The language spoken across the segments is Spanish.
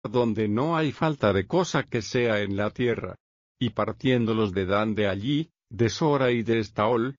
donde no hay falta de cosa que sea en la tierra. Y partiendo los de Dan de allí, de Sora y de Estaol,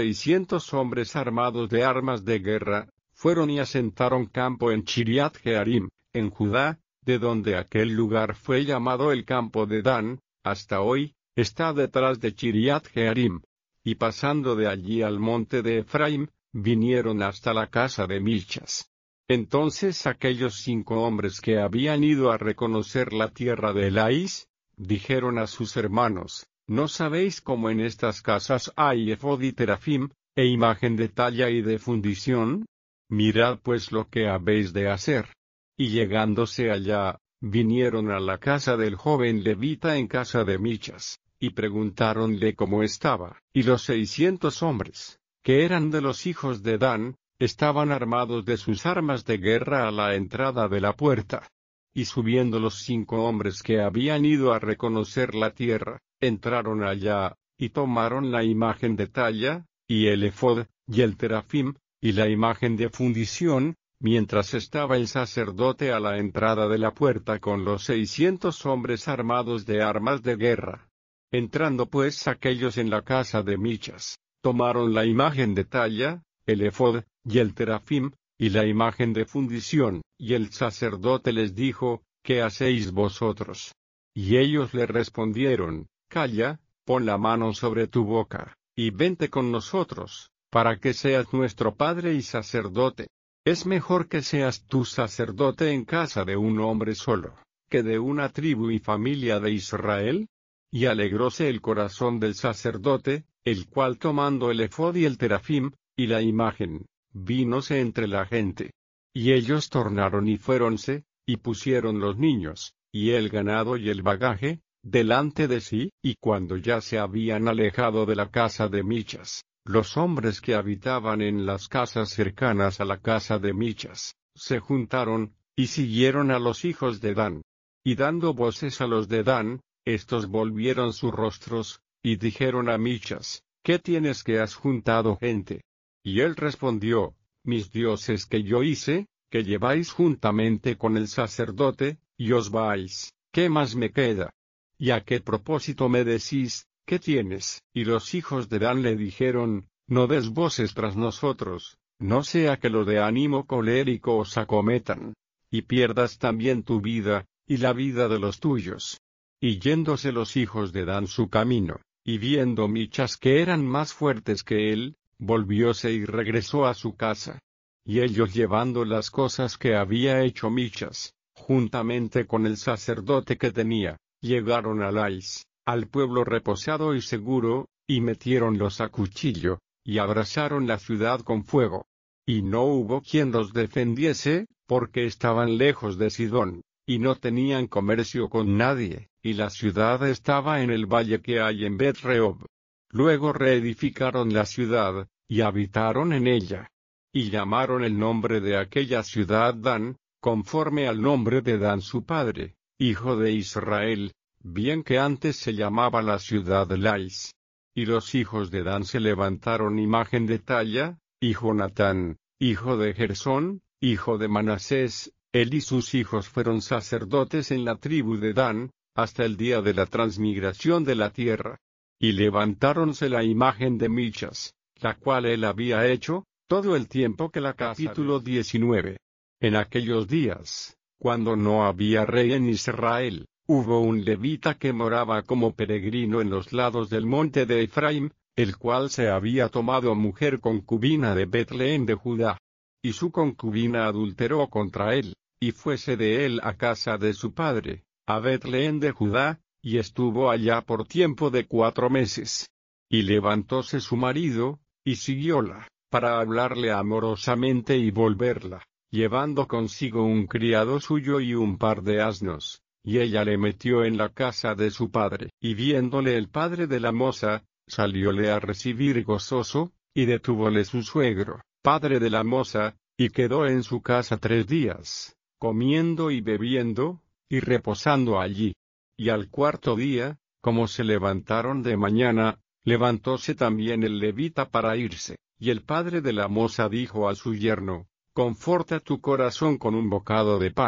600 hombres armados de armas de guerra, fueron y asentaron campo en Chiriat Jearim, en Judá, de donde aquel lugar fue llamado el campo de Dan, hasta hoy, está detrás de Chiriat Jearim. Y pasando de allí al monte de Efraim, vinieron hasta la casa de Michas. Entonces aquellos 5 hombres que habían ido a reconocer la tierra de Elais, dijeron a sus hermanos: ¿No sabéis cómo en estas casas hay efod y terafim, e imagen de talla y de fundición? Mirad pues lo que habéis de hacer. Y llegándose allá, vinieron a la casa del joven levita en casa de Michas, y preguntáronle cómo estaba. Y los 600 hombres, que eran de los hijos de Dan, estaban armados de sus armas de guerra a la entrada de la puerta. Y subiendo los 5 hombres que habían ido a reconocer la tierra, entraron allá, y tomaron la imagen de talla, y el efod, y el terafim, y la imagen de fundición, mientras estaba el sacerdote a la entrada de la puerta con los 600 hombres armados de armas de guerra. Entrando pues aquellos en la casa de Michas, tomaron la imagen de talla, el efod, y el terafim, y la imagen de fundición, y el sacerdote les dijo: ¿Qué hacéis vosotros? Y ellos le respondieron: Calla, pon la mano sobre tu boca, y vente con nosotros, para que seas nuestro padre y sacerdote. Es mejor que seas tú sacerdote en casa de un hombre solo, que de una tribu y familia de Israel. Y alegróse el corazón del sacerdote, el cual tomando el efod y el terafim, y la imagen, vínose entre la gente. Y ellos tornaron y fuéronse, y pusieron los niños, y el ganado y el bagaje, delante de sí. Y cuando ya se habían alejado de la casa de Michas, los hombres que habitaban en las casas cercanas a la casa de Michas, se juntaron, y siguieron a los hijos de Dan. Y dando voces a los de Dan, estos volvieron sus rostros, y dijeron a Michas: ¿Qué tienes que has juntado gente? Y él respondió: Mis dioses que yo hice, que lleváis juntamente con el sacerdote, y os vais, ¿qué más me queda? ¿Y a qué propósito me decís: ¿qué tienes? Y los hijos de Dan le dijeron: No des voces tras nosotros, no sea que lo de ánimo colérico os acometan, y pierdas también tu vida, y la vida de los tuyos. Y yéndose los hijos de Dan su camino, y viendo Michas que eran más fuertes que él, volvióse y regresó a su casa. Y ellos llevando las cosas que había hecho Michas, juntamente con el sacerdote que tenía, llegaron a Lais, al pueblo reposado y seguro, y metiéronlos a cuchillo, y abrasaron la ciudad con fuego. Y no hubo quien los defendiese, porque estaban lejos de Sidón, y no tenían comercio con nadie, y la ciudad estaba en el valle que hay en Bet-Rehob. Luego reedificaron la ciudad, y habitaron en ella. Y llamaron el nombre de aquella ciudad Dan, conforme al nombre de Dan su padre, hijo de Israel, bien que antes se llamaba la ciudad Lais. Y los hijos de Dan se levantaron imagen de talla, y Jonatán, hijo de Gersón, hijo de Manasés, él y sus hijos fueron sacerdotes en la tribu de Dan, hasta el día de la transmigración de la tierra. Y levantáronse la imagen de Michas, la cual él había hecho, todo el tiempo que la capítulo 19. En aquellos días, cuando no había rey en Israel, hubo un levita que moraba como peregrino en los lados del monte de Efraim, el cual se había tomado mujer concubina de Betlehem de Judá. Y su concubina adulteró contra él, y fuese de él a casa de su padre, a Betlehem de Judá, y estuvo allá por tiempo de 4 meses. Y levantóse su marido, y siguióla, para hablarle amorosamente y volverla, llevando consigo un criado suyo y un par de asnos, y ella le metió en la casa de su padre. Y viéndole el padre de la moza, salióle a recibir gozoso, y detúvole su suegro, padre de la moza, y quedó en su casa 3 días, comiendo y bebiendo, y reposando allí. Y al 4.º día, como se levantaron de mañana, levantóse también el levita para irse, y el padre de la moza dijo a su yerno: Conforta tu corazón con un bocado de pan,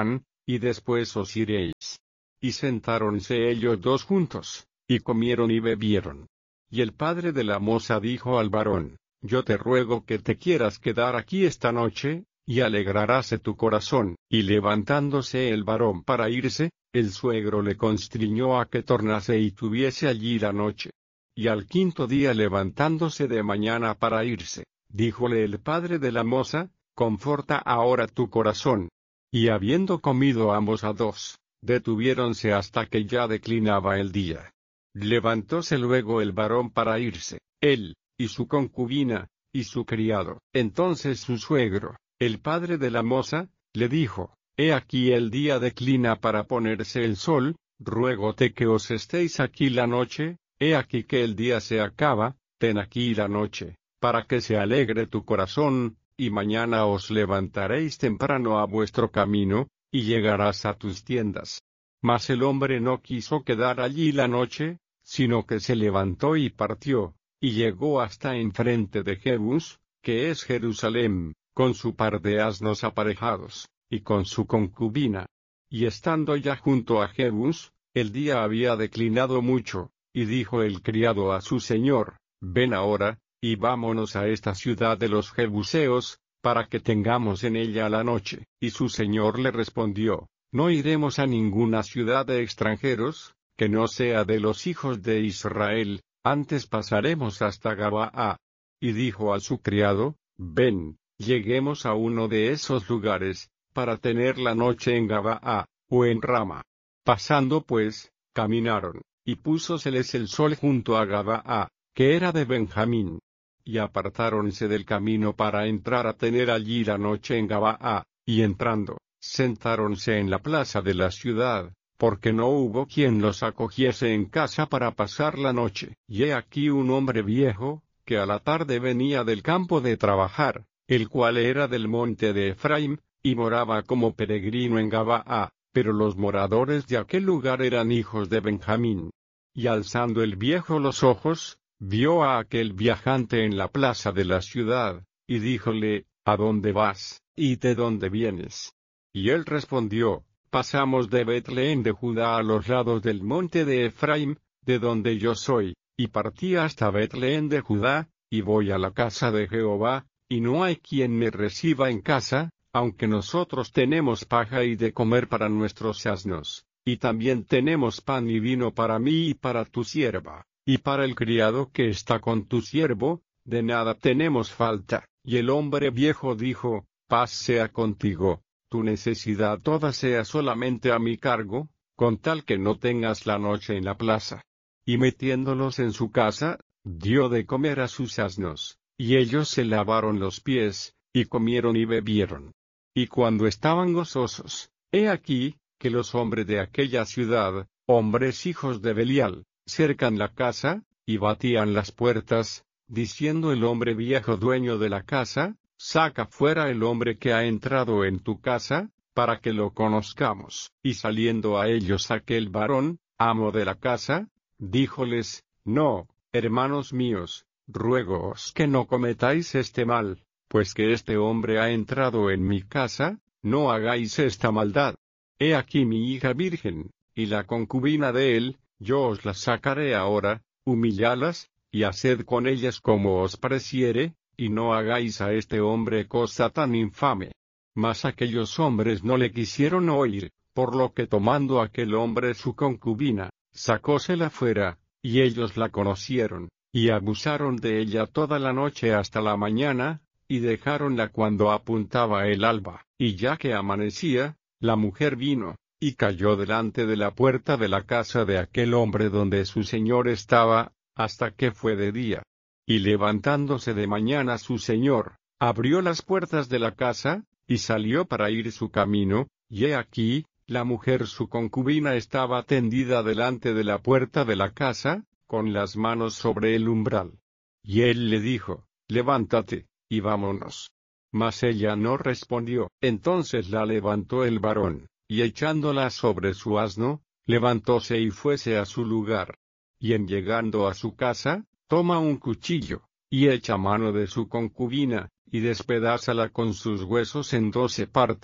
y después os iréis. Y sentáronse ellos dos juntos, y comieron y bebieron. Y el padre de la moza dijo al varón: yo te ruego que te quieras quedar aquí esta noche, y alegraráse tu corazón. Y levantándose el varón para irse, el suegro le constriñó a que tornase y tuviese allí la noche. Y al quinto día levantándose de mañana para irse, díjole el padre de la moza: conforta ahora tu corazón. Y habiendo comido ambos a dos, detuviéronse hasta que ya declinaba el día. Levantóse luego el varón para irse, él, y su concubina, y su criado. Entonces su suegro, el padre de la moza, le dijo: he aquí el día declina para ponerse el sol, ruégote que os estéis aquí la noche. He aquí que el día se acaba, ten aquí la noche, para que se alegre tu corazón, y mañana os levantaréis temprano a vuestro camino, y llegarás a tus tiendas. Mas el hombre no quiso quedar allí la noche, sino que se levantó y partió, y llegó hasta enfrente de Jebús, que es Jerusalén, con su par de asnos aparejados, y con su concubina. Y estando ya junto a Jebús, el día había declinado mucho. Y dijo el criado a su señor: ven ahora, y vámonos a esta ciudad de los Jebuseos, para que tengamos en ella la noche. Y su señor le respondió: no iremos a ninguna ciudad de extranjeros, que no sea de los hijos de Israel, antes pasaremos hasta Gabaa. Y dijo a su criado: ven, lleguemos a uno de esos lugares, para tener la noche en Gabaa, o en Rama. Pasando pues, caminaron. Y púsoseles el sol junto a Gabaa, que era de Benjamín. Y apartáronse del camino para entrar a tener allí la noche en Gabaa, y entrando, sentáronse en la plaza de la ciudad, porque no hubo quien los acogiese en casa para pasar la noche. Y he aquí un hombre viejo, que a la tarde venía del campo de trabajar, el cual era del monte de Efraim, y moraba como peregrino en Gabaa. Pero los moradores de aquel lugar eran hijos de Benjamín. Y alzando el viejo los ojos, vio a aquel viajante en la plaza de la ciudad, y díjole: ¿a dónde vas, y de dónde vienes? Y él respondió: pasamos de Betlén de Judá a los lados del monte de Efraim, de donde yo soy, y partí hasta Betlén de Judá, y voy a la casa de Jehová, y no hay quien me reciba en casa, aunque nosotros tenemos paja y de comer para nuestros asnos, y también tenemos pan y vino para mí y para tu sierva, y para el criado que está con tu siervo, de nada tenemos falta. Y el hombre viejo dijo: paz sea contigo, tu necesidad toda sea solamente a mi cargo, con tal que no tengas la noche en la plaza. Y metiéndolos en su casa, dio de comer a sus asnos, y ellos se lavaron los pies, y comieron y bebieron. Y cuando estaban gozosos, he aquí, que los hombres de aquella ciudad, hombres hijos de Belial, cercan la casa, y batían las puertas, diciendo el hombre viejo dueño de la casa: saca fuera el hombre que ha entrado en tu casa, para que lo conozcamos. Y saliendo a ellos aquel varón, amo de la casa, díjoles: no, hermanos míos, ruégoos que no cometáis este mal, pues que este hombre ha entrado en mi casa, no hagáis esta maldad. He aquí mi hija virgen, y la concubina de él, yo os las sacaré ahora, humillalas, y haced con ellas como os pareciere, y no hagáis a este hombre cosa tan infame. Mas aquellos hombres no le quisieron oír, por lo que tomando aquel hombre su concubina, sacósela fuera, y ellos la conocieron, y abusaron de ella toda la noche hasta la mañana, y dejáronla cuando apuntaba el alba. Y ya que amanecía, la mujer vino, y cayó delante de la puerta de la casa de aquel hombre donde su señor estaba, hasta que fue de día. Y levantándose de mañana su señor, abrió las puertas de la casa, y salió para ir su camino, y he aquí, la mujer su concubina estaba tendida delante de la puerta de la casa, con las manos sobre el umbral. Y él le dijo: levántate, y vámonos. Mas ella no respondió. Entonces la levantó el varón, y echándola sobre su asno, levantóse y fuese a su lugar. Y en llegando a su casa, toma un cuchillo, y echa mano de su concubina, y despedázala con sus huesos en 12 partes,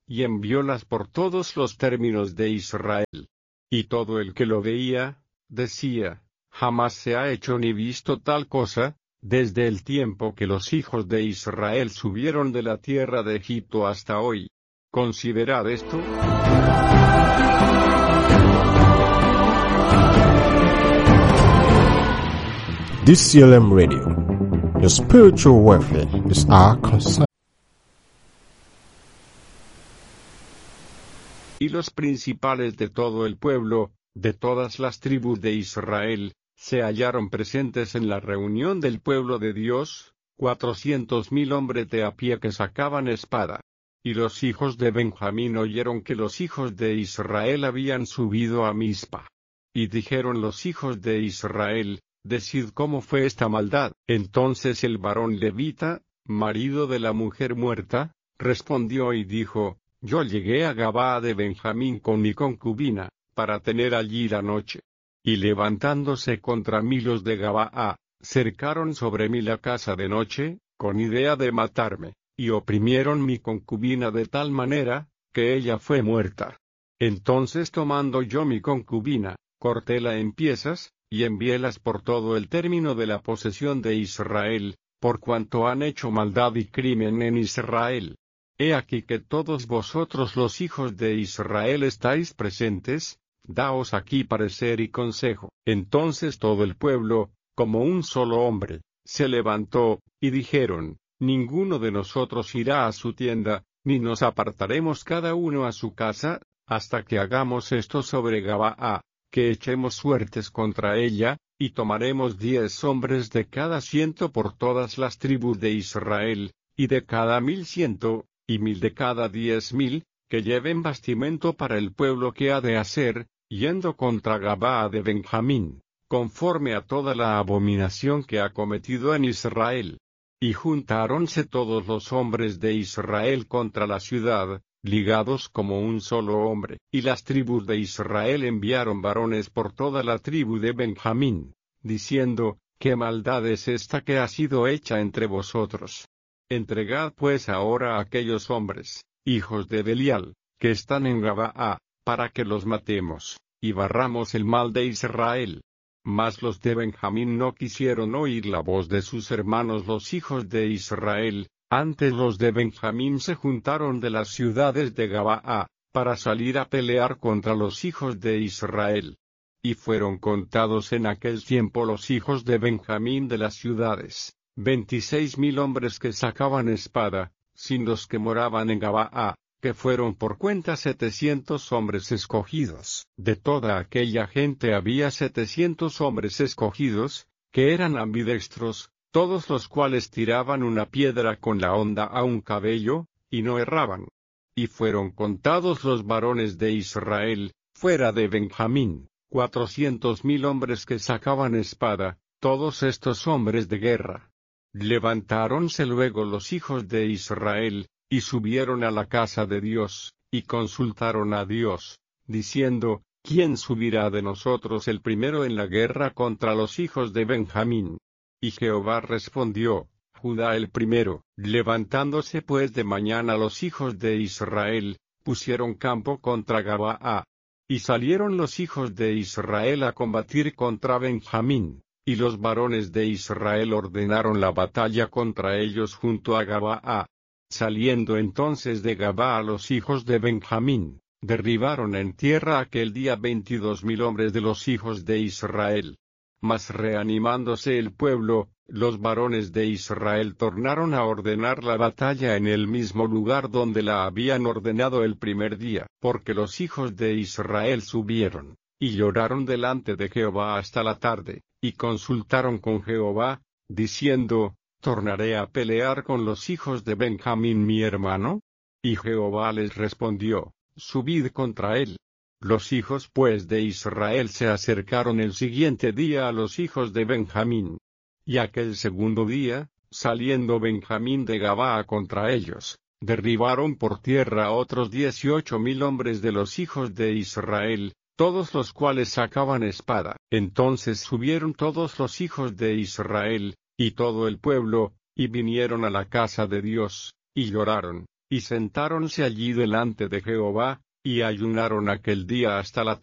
y enviólas por todos los términos de Israel. Y todo el que lo veía, decía, jamás se ha hecho ni visto tal cosa, desde el tiempo que los hijos de Israel subieron de la tierra de Egipto hasta hoy. Considerad esto. DCLM Radio. Your spiritual welfare is our concern. Y los principales de todo el pueblo, de todas las tribus de Israel, se hallaron presentes en la reunión del pueblo de Dios, 400,000 hombres de a pie que sacaban espada. Y los hijos de Benjamín oyeron que los hijos de Israel habían subido a Mizpa. Y dijeron los hijos de Israel, decid cómo fue esta maldad. Entonces el varón levita, marido de la mujer muerta, respondió y dijo, yo llegué a Gabaa de Benjamín con mi concubina, para tener allí la noche. Y levantándose contra mí los de Gabaa, cercaron sobre mí la casa de noche, con idea de matarme, y oprimieron mi concubina de tal manera, que ella fue muerta. Entonces tomando yo mi concubina, cortéla en piezas, y enviélas por todo el término de la posesión de Israel, por cuanto han hecho maldad y crimen en Israel. He aquí que todos vosotros los hijos de Israel estáis presentes, daos aquí parecer y consejo. Entonces todo el pueblo, como un solo hombre, se levantó, y dijeron, ninguno de nosotros irá a su tienda, ni nos apartaremos cada uno a su casa, hasta que hagamos esto sobre Gabaa, que echemos suertes contra ella, y tomaremos 10 hombres de cada 100 por todas las tribus de Israel, y de cada 1,100, y 1,000 de cada 10,000, que lleven bastimento para el pueblo que ha de hacer, yendo contra Gabaa de Benjamín, conforme a toda la abominación que ha cometido en Israel. Y juntáronse todos los hombres de Israel contra la ciudad, ligados como un solo hombre. Y las tribus de Israel enviaron varones por toda la tribu de Benjamín, diciendo, ¿qué maldad es esta que ha sido hecha entre vosotros? Entregad pues ahora a aquellos hombres, hijos de Belial, que están en Gabaa, para que los matemos, y barramos el mal de Israel. Mas los de Benjamín no quisieron oír la voz de sus hermanos los hijos de Israel, antes los de Benjamín se juntaron de las ciudades de Gabaa, para salir a pelear contra los hijos de Israel. Y fueron contados en aquel tiempo los hijos de Benjamín de las ciudades, 26,000 hombres que sacaban espada, sin los que moraban en Gabaa, que fueron por cuenta 700 hombres escogidos. De toda aquella gente había 700 hombres escogidos, que eran ambidextros, todos los cuales tiraban una piedra con la honda a un cabello, y no erraban. Y fueron contados los varones de Israel, fuera de Benjamín, 400,000 hombres que sacaban espada, todos estos hombres de guerra. Levantáronse luego los hijos de Israel, y subieron a la casa de Dios, y consultaron a Dios, diciendo, ¿quién subirá de nosotros el primero en la guerra contra los hijos de Benjamín? Y Jehová respondió, Judá el primero. Levantándose pues de mañana los hijos de Israel, pusieron campo contra Gabaa. Y salieron los hijos de Israel a combatir contra Benjamín, y los varones de Israel ordenaron la batalla contra ellos junto a Gabaa. Saliendo entonces de Gabaa los hijos de Benjamín, derribaron en tierra aquel día 22,000 hombres de los hijos de Israel. Mas reanimándose el pueblo, los varones de Israel tornaron a ordenar la batalla en el mismo lugar donde la habían ordenado el primer día, porque los hijos de Israel subieron, y lloraron delante de Jehová hasta la tarde, y consultaron con Jehová, diciendo, ¿tornaré a pelear con los hijos de Benjamín mi hermano? Y Jehová les respondió, subid contra él. Los hijos pues de Israel se acercaron el siguiente día a los hijos de Benjamín. Y aquel segundo día, saliendo Benjamín de Gabaa contra ellos, derribaron por tierra otros 18,000 hombres de los hijos de Israel, todos los cuales sacaban espada. Entonces subieron todos los hijos de Israel, y todo el pueblo, y vinieron a la casa de Dios, y lloraron, y sentáronse allí delante de Jehová, y ayunaron aquel día hasta la